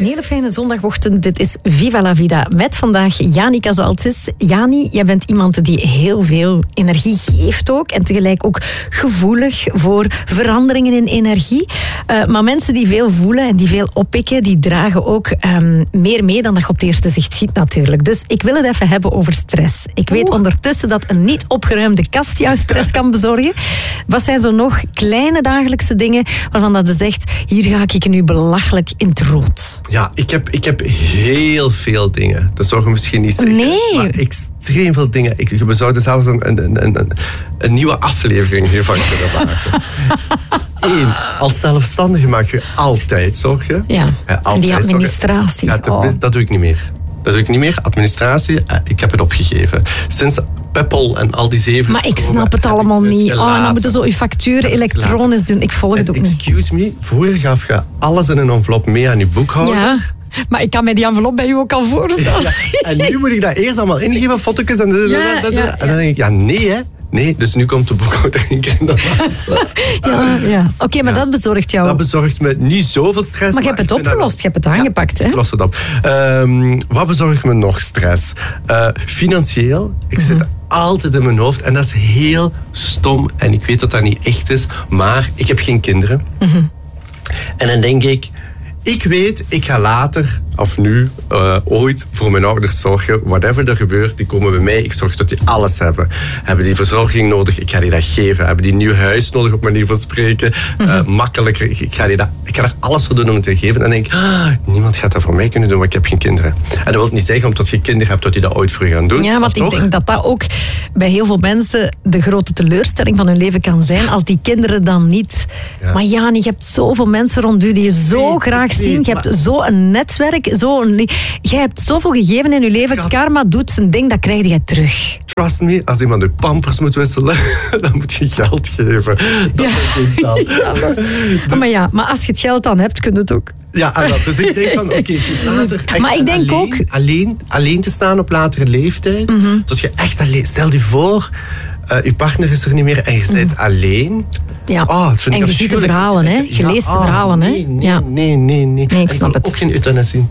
Een hele fijne zondagochtend. Dit is Viva la Vida met vandaag Jani Casaltis. Jani, jij bent iemand die heel veel energie geeft ook. En tegelijk ook gevoelig voor veranderingen in energie. Maar mensen die veel voelen en die veel oppikken, die dragen ook meer mee dan dat je op het eerste zicht ziet natuurlijk. Dus ik wil het even hebben over stress. Ik weet ondertussen dat een niet opgeruimde kast jouw stress kan bezorgen. Wat zijn zo nog kleine dagelijkse dingen waarvan dat je zegt, hier ga ik nu belachelijk in het rood? Ja, ik heb heel veel dingen. Dat zou je misschien niet zeggen. Nee. Maar extreem veel dingen. We zouden zelfs een nieuwe aflevering hiervan kunnen maken. Eén, als zelfstandige maak je altijd zorgen. Ja, en die administratie. Ja, dat doe ik niet meer. Administratie, ik heb het opgegeven. Sinds Peppol en al die zeven. Maar ik snap het allemaal niet. En dan moeten zo je facturen elektronisch doen. Ik volg het ook niet. Excuse me, vroeger gaf je alles in een envelop mee aan je boekhouder. Ja, maar ik kan mij die envelop bij u ook al voorstellen. Ja, en nu moet ik dat eerst allemaal ingeven, foto's en en dan denk ik, ja nee hè. Nee, dus nu komt de boekhouder in Ja. Oké, maar dat bezorgt jou. Dat bezorgt me niet zoveel stress. Maar je hebt het opgelost, je hebt het aangepakt. Ja, ik los het op. Wat bezorgt me nog stress? Financieel. Ik zit altijd in mijn hoofd en dat is heel stom. En ik weet dat dat niet echt is, maar ik heb geen kinderen. En dan denk ik weet, ik ga later, of nu, ooit voor mijn ouders zorgen. Whatever er gebeurt, die komen bij mij. Ik zorg dat die alles hebben. Hebben die verzorging nodig? Ik ga die dat geven. Hebben die een nieuw huis nodig, op manier van spreken? Makkelijker. Ik ga daar alles voor doen om het te geven. En dan denk ik, niemand gaat dat voor mij kunnen doen, want ik heb geen kinderen. En dat wil niet zeggen, omdat je kinderen hebt, dat die dat ooit voor je gaan doen. Ja, want ik denk dat dat ook bij heel veel mensen de grote teleurstelling van hun leven kan zijn, als die kinderen dan niet... Ja. Maar Jani, je hebt zoveel mensen rond u die je zo graag zien. Je hebt zo'n netwerk. Jij hebt zoveel gegeven in je leven. Schat. Karma doet zijn ding, dat krijg je terug. Trust me, als iemand je pampers moet wisselen, dan moet je geld geven. Dat is dan. Maar als je het geld dan hebt, kun je het ook. Ja, dus ik denk van, oké, maar ik denk ook... Alleen te staan op latere leeftijd. Dus je echt alleen... Stel je voor, je partner is er niet meer en je bent alleen... Ja, en je ziet de verhalen, hè? Je leest de verhalen, hè? Nee, ik snap het. Ook geen euthanasie.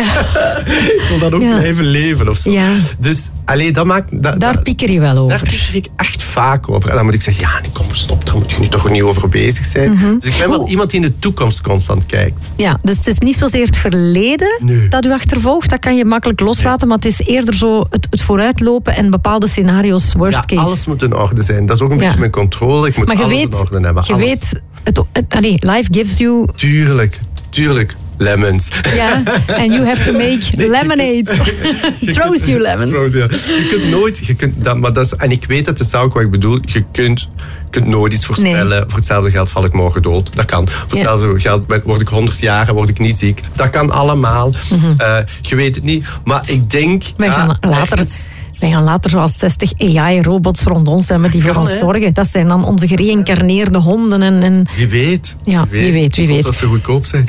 Ik wil dat ook blijven leven of zo. Ja. Dus, dat maakt... Daar pieker je wel over. Daar pieker ik echt vaak over. En dan moet ik zeggen, kom, stop, daar moet je nu toch niet over bezig zijn. Dus ik ben wel iemand die in de toekomst constant kijkt. Ja, dus het is niet zozeer het verleden dat u achtervolgt. Dat kan je makkelijk loslaten, maar het is eerder zo het vooruitlopen en bepaalde scenario's, worst case. Alles moet in orde zijn. Dat is ook een beetje mijn controle. Ik moet alles in orde hebben. Je weet, life gives you... Tuurlijk. Lemons. Ja, and you have to make lemonade. Throws you lemons. Je kunt nooit... maar dat is, en ik weet, dat is ook wat ik bedoel. Je kunt nooit iets voorspellen. Nee. Voor hetzelfde geld val ik morgen dood. Dat kan. Voor hetzelfde geld word ik 100 jaar en word ik niet ziek. Dat kan allemaal. Je weet het niet. Maar ik denk... Wij gaan later zoals 60 AI-robots rond ons hebben die voor ons zorgen. Dat zijn dan onze gereïncarneerde honden. En... Wie weet. Ja, wie weet. Dat ze goedkoop zijn.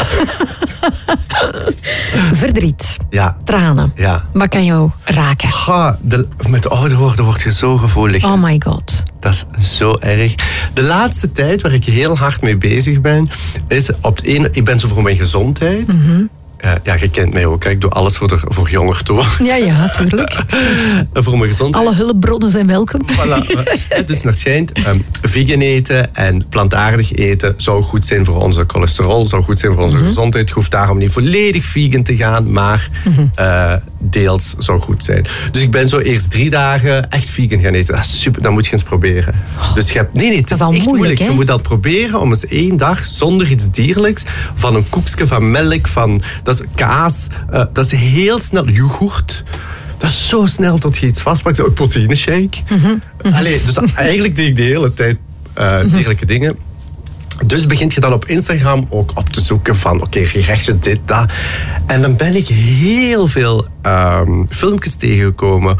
Verdriet. Ja. Tranen. Ja. Wat kan jou raken? Met ouder worden word je zo gevoelig. Oh my god. Dat is zo erg. De laatste tijd waar ik heel hard mee bezig ben, is ik ben zo voor mijn gezondheid. Je kent mij ook. Ik doe alles voor jonger te worden. Ja, tuurlijk. Voor mijn gezondheid. Alle hulpbronnen zijn welkom. Voilà. Dus naar het schijnt, vegan eten en plantaardig eten zou goed zijn voor onze cholesterol, zou goed zijn voor onze gezondheid. Je hoeft daarom niet volledig vegan te gaan, maar deels zou goed zijn. Dus ik ben zo eerst 3 dagen echt vegan gaan eten. Dat is super, dat moet je eens proberen. Dus het is echt moeilijk. Je moet dat proberen om eens 1 dag zonder iets dierlijks, van een koekje, van melk, dat is kaas, dat is heel snel, yoghurt. Dat is zo snel tot je iets vastpakt. Ook proteïne shake. Dus eigenlijk deed ik de hele tijd dierlijke dingen. Dus begint je dan op Instagram ook op te zoeken van gerechtjes, dit, dat. En dan ben ik heel veel filmpjes tegengekomen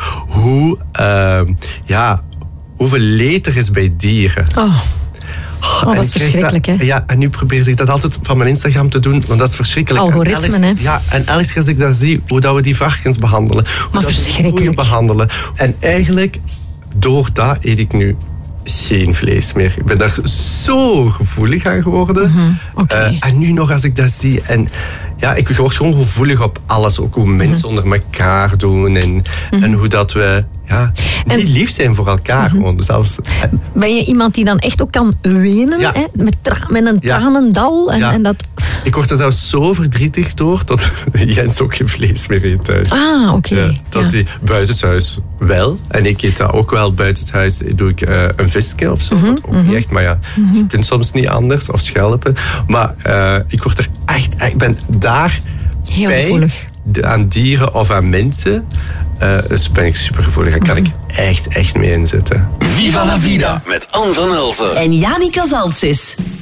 hoeveel leed er is bij dieren. Dat is verschrikkelijk, hè? Ja, en nu probeer ik dat altijd van mijn Instagram te doen, want dat is verschrikkelijk. Algoritmen, hè? Ja, en elke als ik dat zie, hoe dat we die varkens behandelen. Hoe maar dat verschrikkelijk. We behandelen. En eigenlijk, door dat eet ik nu geen vlees meer. Ik ben daar zo gevoelig aan geworden. En nu nog als ik dat zie. En ja, ik word gewoon gevoelig op alles. Ook hoe mensen onder elkaar doen. En hoe dat we niet lief zijn voor elkaar. Gewoon. Zelfs, ben je iemand die dan echt ook kan wenen? Ja. Hè? Met een tranendal? En dat... Ik word er zelfs zo verdrietig door dat Jens ook geen vlees meer eet thuis. Oké. Dat hij buitenshuis wel. En ik eet dat ook wel. Buitenshuis doe ik een visje of zo. Dat ook niet echt. Maar ja, je kunt soms niet anders. Of schelpen. Maar ik word er echt... Ik ben daar heel gevoelig aan dieren of aan mensen. Dus ben ik super gevoelig. Daar kan ik echt mee inzetten. Viva la Vida met Anne van Elzen en Janica Zaltsis.